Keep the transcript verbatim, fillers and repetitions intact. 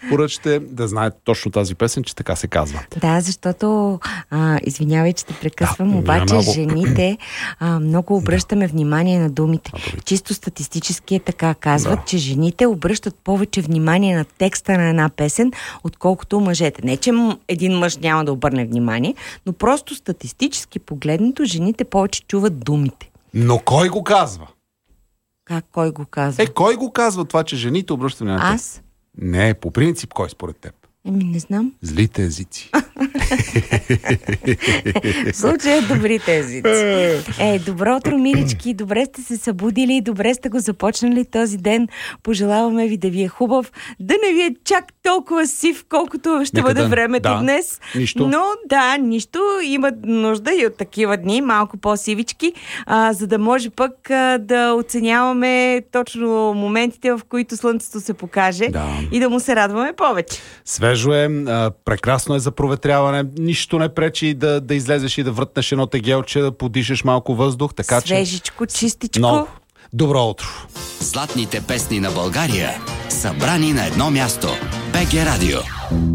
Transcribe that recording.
поръчате да знаете точно тази песен, че така се казва. Да, защото, а, извинявай, че те прекъсвам, да, обаче много. жените а, много обръщаме да. внимание на думите. На думите. Чисто статистически е така. Казват, Да. че жените обръщат повече внимание на текста на една песен, отколкото мъжете. Не, че един мъж няма да обърне внимание, но просто статистически погледнато, жените повече чуват думите. Но кой го казва? Как, кой го казва? Е, кой го казва това, че жените обръщат внимание? Аз? Не, по принцип, кой според теб? Еми, не знам. Злите езици. В случая добрите езици. Е, добро утро, милички. Добре сте се събудили, добре сте го започнали този ден. Пожелаваме ви да ви е хубав, да не ви е чак толкова сив, колкото ще Нека бъде да, времето да, днес. Нищо. Но да, нищо. Има нужда и от такива дни, малко по-сивички, а, за да може пък а, да оценяваме точно моментите, в които слънцето се покаже Да. и да му се радваме повече. Свежо е, а, прекрасно е за проветряване, нищо не пречи да, да излезеш и да врътнеш едно тегелче, да подишеш малко въздух, така Свежичко, че... чистичко. Много. Добро утро! Златните песни на България, събрани на едно място. БГ Радио.